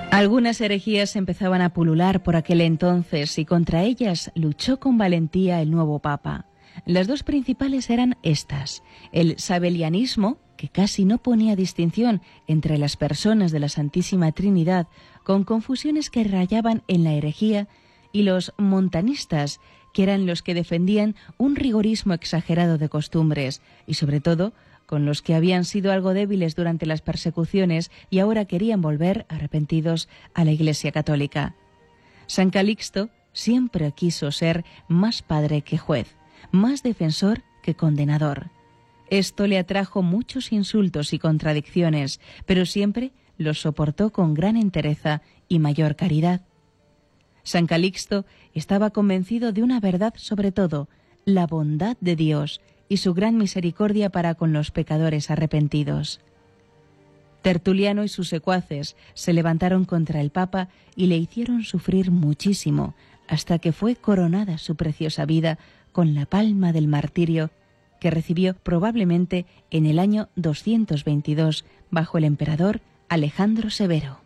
Algunas herejías empezaban a pulular por aquel entonces y contra ellas luchó con valentía el nuevo papa. Las dos principales eran estas: el sabelianismo, que casi no ponía distinción entre las personas de la Santísima Trinidad, con confusiones que rayaban en la herejía, y los montanistas, que eran los que defendían un rigorismo exagerado de costumbres, y sobre todo con los que habían sido algo débiles durante las persecuciones y ahora querían volver arrepentidos a la Iglesia Católica. San Calixto siempre quiso ser más padre que juez, más defensor que condenador. Esto le atrajo muchos insultos y contradicciones, pero siempre los soportó con gran entereza y mayor caridad. San Calixto estaba convencido de una verdad sobre todo: la bondad de Dios y su gran misericordia para con los pecadores arrepentidos. Tertuliano y sus secuaces se levantaron contra el Papa y le hicieron sufrir muchísimo, hasta que fue coronada su preciosa vida con la palma del martirio, que recibió probablemente en el año 222 bajo el emperador Alejandro Severo.